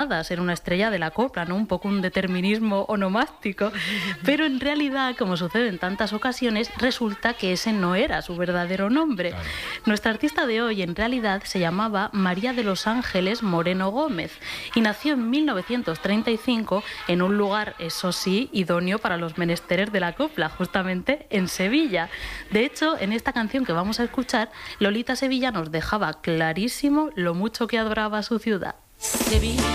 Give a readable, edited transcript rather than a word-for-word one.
ser una estrella de la copla, ¿no? Un poco un determinismo onomástico, pero en realidad, como sucede en tantas ocasiones, resulta que ese no era su verdadero nombre. Claro. Nuestra artista de hoy en realidad se llamaba María de los Ángeles Moreno Gómez y nació en 1935 en un lugar, eso sí, idóneo para los menesteres de la copla, justamente en Sevilla. De hecho, en esta canción que vamos a escuchar, Lolita Sevilla nos dejaba clarísimo lo mucho que adoraba su ciudad. Sevilla.